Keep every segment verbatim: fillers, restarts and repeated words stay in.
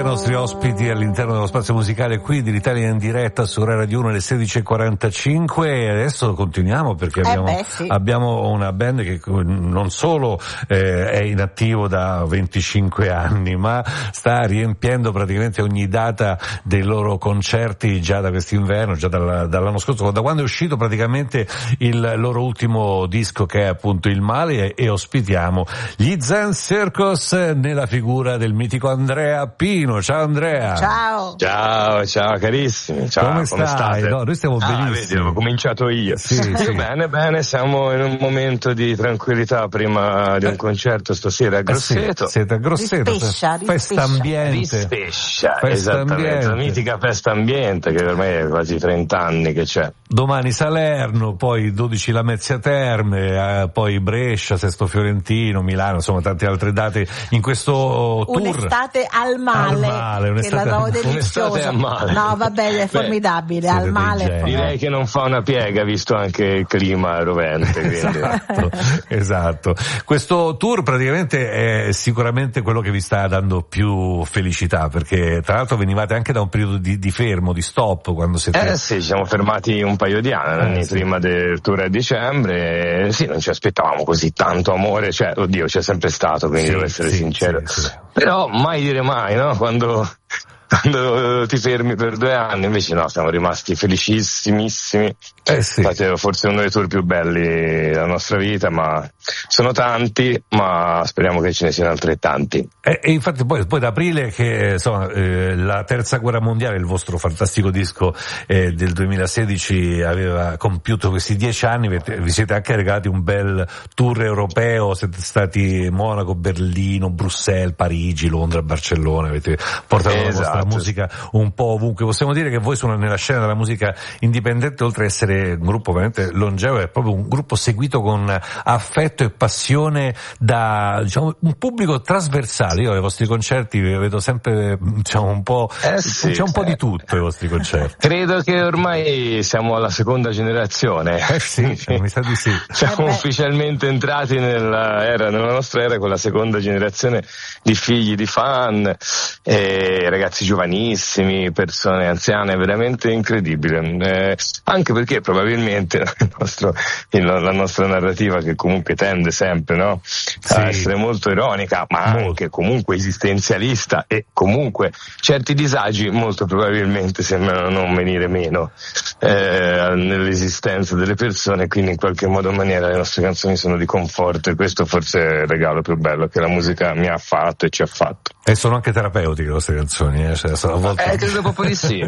ai nostri ospiti all'interno dello spazio musicale qui dell'Italia in diretta su Rai Radio uno alle sedici e quarantacinque, e adesso continuiamo perché abbiamo, eh beh, sì. abbiamo una band che non solo eh, è in attivo da venticinque anni, ma sta riempiendo praticamente ogni data dei loro concerti già da quest'inverno, già dalla, dall'anno scorso, da quando è uscito praticamente il loro ultimo disco, che è appunto Il Male, e, e ospitiamo gli Zen Circus nella figura del mitico Andrea Pino. Ciao Andrea. Ciao. Ciao, ciao carissimi. Ciao, come, come stai? state? No, noi stiamo ah, benissimo. Vedi, ho cominciato io. Sì, sì. Bene, bene, siamo in un momento di tranquillità prima di un concerto stasera a Grosseto. Eh sì, siete a Grosseto. Rispescia, festa ambiente. Rispescia, festa esattamente. ambiente. La mitica festa ambiente che ormai è quasi trenta anni che c'è. Domani Salerno, poi dodici Lamezia Terme, eh, poi Brescia, Sesto Fiorentino, Milano, insomma tante altre date in questo tour. Un'estate al male, al male un'estate che la trovo al... deliziosa. Un'estate al male. No, vabbè, è formidabile. Beh, al male. Direi che non fa una piega visto anche il clima rovente. Quindi. Esatto, esatto. Questo tour praticamente è sicuramente quello che vi sta dando più felicità, perché tra l'altro venivate anche da un periodo di, di fermo, di stop, quando siete... Eh sì, ci siamo fermati un paio di anni eh, sì. prima del tour a dicembre, e sì, non ci aspettavamo così tanto amore, cioè, oddio, c'è sempre stato, quindi sì, devo essere sì, sincero. Sì, sì. Però mai dire mai, no? Quando... quando ti fermi per due anni, invece no, siamo rimasti felicissimissimi. Eh sì. Infatti forse uno dei tour più belli della nostra vita, ma sono tanti, ma speriamo che ce ne siano altrettanti. E, e infatti poi, poi da aprile, che insomma eh, la terza guerra mondiale, il vostro fantastico disco eh, del duemilasedici aveva compiuto questi dieci anni, vi siete anche regalati un bel tour europeo, siete stati Monaco, Berlino, Bruxelles, Parigi, Londra, Barcellona, avete portato esatto. la vostra la musica un po' ovunque. Possiamo dire che voi sono nella scena della musica indipendente, oltre ad essere un gruppo veramente longevo, è proprio un gruppo seguito con affetto e passione da, diciamo, un pubblico trasversale. Io ai vostri concerti vedo sempre, diciamo, un po', eh sì, c'è un po' di tutto ai vostri concerti. Credo che ormai siamo alla seconda generazione. Eh sì, cioè, mi sa di sì. Siamo eh ufficialmente entrati nella era, nella nostra era con la seconda generazione di figli, di fan, e ragazzi giovanissimi, persone anziane, veramente incredibile, eh, anche perché probabilmente il nostro, il, la nostra narrativa, che comunque tende sempre, no, sì. a essere molto ironica, ma molto. anche comunque esistenzialista, e comunque certi disagi molto probabilmente sembrano non venire meno eh, nell'esistenza delle persone, quindi in qualche modo o maniera le nostre canzoni sono di conforto, e questo forse è il regalo più bello che la musica mi ha fatto e ci ha fatto. E sono anche terapeutiche le vostre canzoni, eh? Cioè, sono a volte... Eh, credo proprio di sì.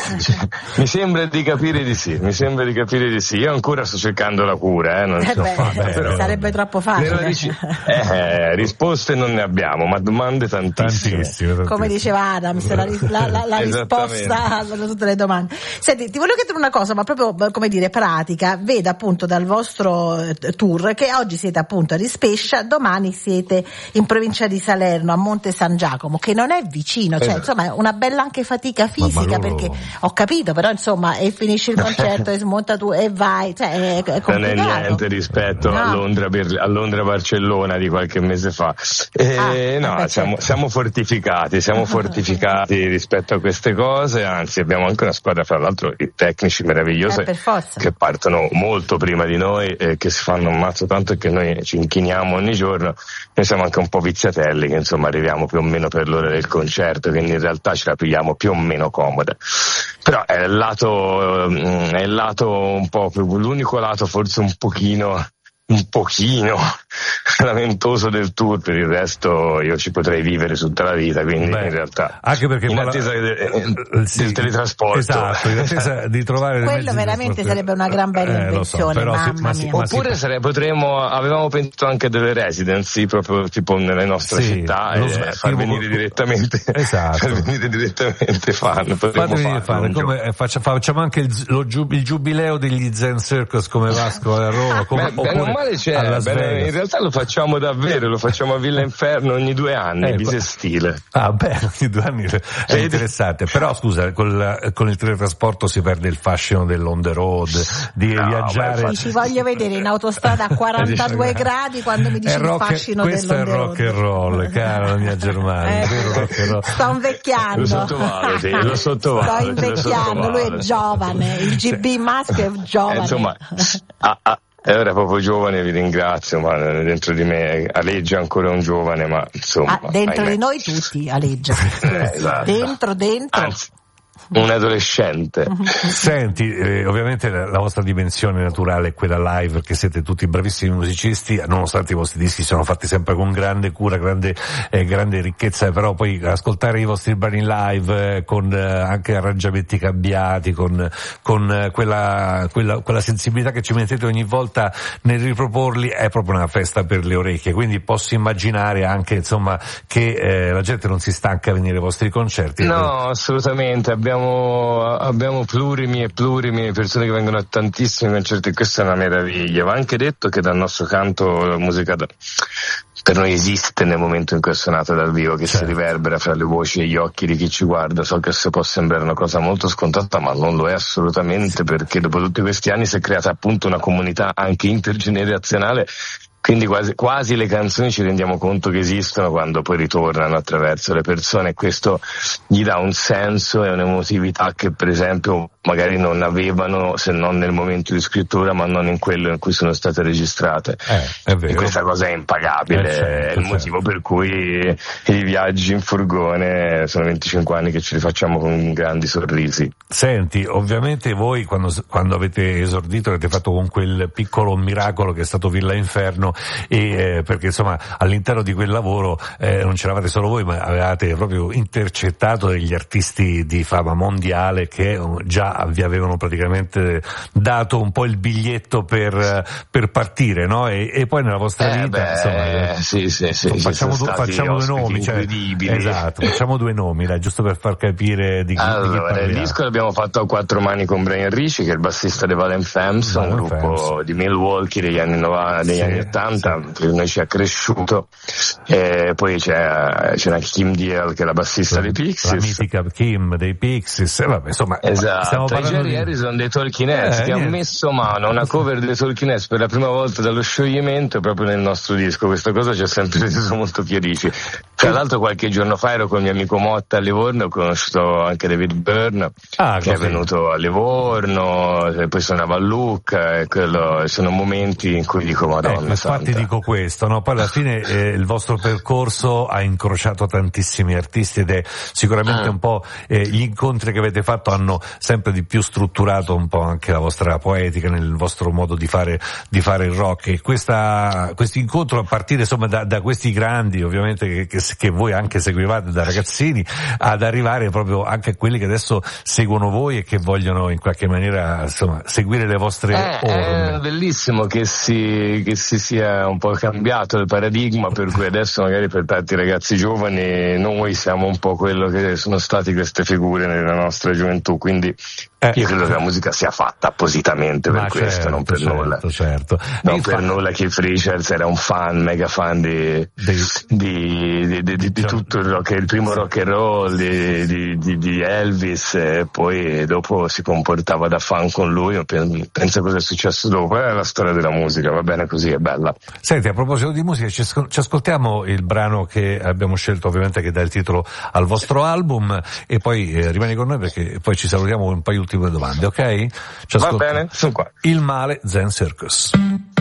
Mi sembra di capire di sì, mi sembra di capire di sì. Io ancora sto cercando la cura, eh, non eh ce l'ho beh, fatta, però... sarebbe troppo facile. Dici... Eh, risposte non ne abbiamo, ma domande tantissime. Tantissime, tantissime. Come diceva Adams, la, la, la, la risposta a tutte le domande. Senti, ti volevo chiedere una cosa, ma proprio, come dire, pratica. Vedo appunto dal vostro tour che oggi siete appunto a Rispescia, domani siete in provincia di Salerno, a Monte San Giacomo, che non è vicino, cioè esatto. insomma è una bella anche fatica fisica, ma, ma loro... perché ho capito, però insomma, e finisci il concerto e smonta tu e vai, cioè è, è complicato. Non è niente rispetto no. a Londra, a Londra Barcellona di qualche mese fa. E, ah, no, beh, siamo, certo. siamo fortificati, siamo fortificati rispetto a queste cose, anzi abbiamo anche una squadra, fra l'altro, di tecnici meravigliosi eh, che partono molto prima di noi e che si fanno un mazzo, tanto che noi ci inchiniamo ogni giorno. Noi siamo anche un po' viziatelli, che insomma arriviamo più o meno per l'ora del concerto, quindi in realtà ce la pigliamo più o meno comoda. Però è il lato, è il lato un po' più, l'unico lato forse un pochino un pochino lamentoso del tour. Per il resto io ci potrei vivere tutta la vita, quindi Beh, in realtà anche perché in attesa la... del, sì, del teletrasporto, esatto, in attesa di trovare quello veramente sarebbe una gran bella eh, invenzione, so, però mamma sì, ma mia. Sì, ma oppure sì. sare, potremmo avevamo pensato anche delle residency proprio tipo nelle nostre sì, città, e sm- far venire tipo... direttamente esatto. far venire direttamente fan, potremmo farlo, fare, come, faccia, facciamo anche il, lo, il giubileo degli Zen Circus come Vasco a Roma, come, Beh, oppure... non male c'è, beh, in realtà lo facciamo davvero, lo facciamo a Villa Inferno ogni due anni, eh, bisestile. Ah beh, ogni due anni è interessante, però scusa, col, con il teletrasporto si perde il fascino dell'on the road, di no, viaggiare. Ci voglio vedere in autostrada a quarantadue gradi quando mi dici il fascino questo dell'on the road. Questo è rock and roll, cara la mia Germania, eh, vero rock and roll. Sto invecchiando. Lo sottovaluti, lo sottovaluti. Sto invecchiando, lui è giovane, il G B maschio è giovane. Eh, insomma, ah, ah. E ora proprio giovane, vi ringrazio, ma dentro di me aleggia ancora un giovane, ma insomma. Ah, dentro ahimè. di noi tutti aleggia. eh, esatto. Dentro, dentro. Anzi, un adolescente. Senti, eh, ovviamente la, la vostra dimensione naturale è quella live, perché siete tutti bravissimi musicisti, nonostante i vostri dischi sono fatti sempre con grande cura, grande, eh, grande ricchezza, però poi ascoltare i vostri brani live eh, con eh, anche arrangiamenti cambiati, con, con eh, quella, quella, quella sensibilità che ci mettete ogni volta nel riproporli, è proprio una festa per le orecchie, quindi posso immaginare anche, insomma, che eh, la gente non si stanca a venire ai vostri concerti. No, assolutamente, abbiamo abbiamo plurimi e plurimi persone che vengono a tantissimi concerti, questa è una meraviglia. Va anche detto che dal nostro canto la musica da, per noi esiste nel momento in cui è suonata dal vivo, che certo. si riverbera fra le voci e gli occhi di chi ci guarda. So che se può sembrare una cosa molto scontata, ma non lo è assolutamente, perché dopo tutti questi anni si è creata appunto una comunità anche intergenerazionale. Quindi quasi, quasi le canzoni ci rendiamo conto che esistono quando poi ritornano attraverso le persone, e questo gli dà un senso e un'emotività che per esempio magari non avevano, se non nel momento di scrittura, ma non in quello in cui sono state registrate. Eh, è vero. E questa cosa è impagabile, eh, certo, è il certo. motivo per cui i viaggi in furgone sono venticinque anni che ce li facciamo con grandi sorrisi. Senti, ovviamente voi quando, quando avete esordito avete fatto con quel piccolo miracolo che è stato Villa Inferno, e eh, perché insomma all'interno di quel lavoro eh, non c'eravate solo voi, ma avevate proprio intercettato degli artisti di fama mondiale che già vi avevano praticamente dato un po' il biglietto per per partire, no? E, e poi nella vostra eh vita beh, insomma, sì, sì, sì, facciamo, sì, due, facciamo due nomi, cioè, esatto, facciamo due nomi, dai, giusto per far capire di chi, allora, di chi parliamo. Il disco l'abbiamo fatto a quattro mani con Brian Ricci, che è il bassista di Valen Femmes, un gruppo Femmes. di Milwaukee degli anni novanta, degli sì, anni ottanta, sì. che noi ci ha cresciuto. E poi c'è, c'è una Kim Deal che è la bassista la, dei Pixies, la mitica Kim dei Pixies, e vabbè, insomma, esatto. stiamo parlando Jerry di... Harrison dei Talking Heads, eh, che niente. ha messo mano a una cover dei Talking Heads per la prima volta dallo scioglimento proprio nel nostro disco. Questa cosa ci ha sempre reso molto felici. Tra l'altro qualche giorno fa ero con il mio amico Motta a Livorno, ho conosciuto anche David Byrne, ah, che così. è venuto a Livorno, e poi suonava a Lucca, e quello, sono momenti in cui dico Madonna ecco, santa. Infatti dico questo, no? Poi alla fine eh, il vostro percorso ha incrociato tantissimi artisti, ed è sicuramente ah. un po' eh, gli incontri che avete fatto hanno sempre di più strutturato un po' anche la vostra poetica nel vostro modo di fare di fare il rock, e questa questo incontro a partire insomma da, da questi grandi ovviamente che, che, che voi anche seguivate da ragazzini, ad arrivare proprio anche a quelli che adesso seguono voi e che vogliono in qualche maniera insomma seguire le vostre eh, orme. È bellissimo che si che si sia un po' cambiato il paradigma, per cui adesso magari per tanti ragazzi giovani noi siamo un po' quello che sono stati queste figure nella nostra gioventù, quindi eh. io credo che la musica sia fatta appositamente per Ma questo, certo, non per certo, nulla. Certo. Non Infatti, per nulla Keith Richards era un fan, mega fan di di, di, di, di, di, di tutto il rock, il primo rock and roll, di, di, di, di Elvis, e poi dopo si comportava da fan con lui. Pensa cosa è successo dopo, è la storia della musica, va bene così, è bella. Senti, a proposito di musica, ci, ci ascoltiamo il brano che abbiamo scelto, ovviamente, che dà il titolo al vostro album, e poi eh, rimani con noi perché poi ci salutiamo con un paio di ultime domande, ok? Ci va bene, sono qua. Il male Zen Circus.